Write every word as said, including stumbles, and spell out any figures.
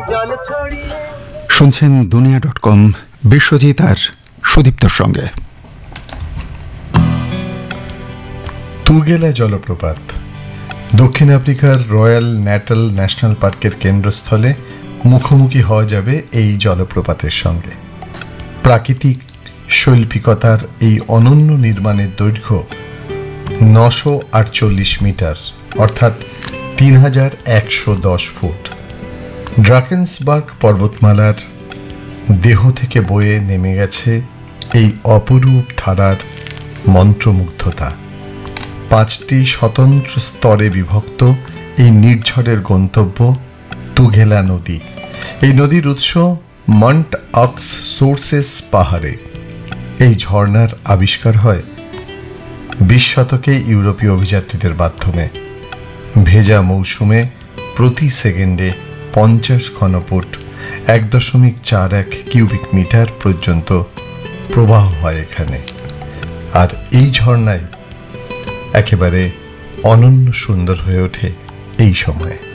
শুনছেন দুনিয়া dot com, Biswajit আর সুদীপ্তর সঙ্গে। তুগেলা জলপ্রপাত দক্ষিণ আফ্রিকার রয়্যাল ন্যাটাল ন্যাশনাল পার্কের কেন্দ্রস্থলে মুখোমুখি হওয়া যাবে এই জলপ্রপাতের সঙ্গে। প্রাকৃতিক শৈল্পিকতার এই অনন্য নির্মাণের দৈর্ঘ্য নশো আটচল্লিশ মিটার, অর্থাৎ তিন হাজার একশো দশ ফুট। ড্রাকেন্সবার্গ পর্বতমালার দেহ থেকে বয়ে নেমে গেছে এই অপরূপ ধারার মন্ত্রমুগ্ধতা। পাঁচটি স্বতন্ত্র স্তরে বিভক্ত এই নির্ঝরের গন্তব্য তুগেলা নদী। এই নদীর উৎস মন্ট অক্স সোর্সেস পাহাড়ে। এই ঝর্ণার আবিষ্কার হয় বিশ শতকে ইউরোপীয় অভিযাত্রীদের মাধ্যমে। ভেজা মৌসুমে প্রতি সেকেন্ডে পঞ্চাশ ঘনফুট এক দশমিক চার এক কিউবিক মিটার পর্যন্ত প্রবাহ হয় এখানে। আর এই ঝর্ণায় একেবারে অনন্য সুন্দর হয়ে ওঠে এই সময়ে।